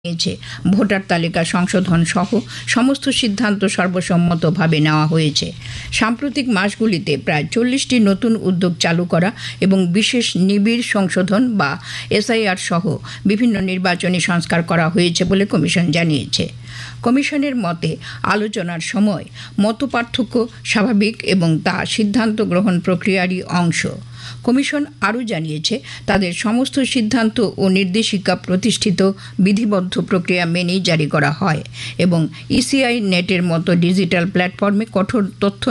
নিয়েছে। ভোটার তালিকা সংশোধন সহ সমস্ত সিদ্ধান্ত সর্বসম্মতভাবে নেওয়া হয়েছে। সাম্প্রতিক মাসগুলিতে প্রায় 40টি নতুন উদ্যোগ চালু করা এবং বিশেষ নিবিড় সংশোধন বা এসআইআর সহ বিভিন্ন নির্বাচনী সংস্কার করা হয়েছে বলে কমিশন জানিয়েছে। কমিশনের মতে আলোচনার সময় মতপার্থক্য স্বাভাবিক এবং তা সিদ্ধান্ত গ্রহণ প্রক্রিয়ারই অংশ। কমিশন আরও জানিয়েছে, তাদের সমস্ত সিদ্ধান্ত ও নির্দেশিকা প্রতিষ্ঠিত বিধিবদ্ধ প্রক্রিয়া মেনেই জারি করা হয় এবং ইসিআই নেটের মতো ডিজিটাল প্ল্যাটফর্মে কঠোর তথ্য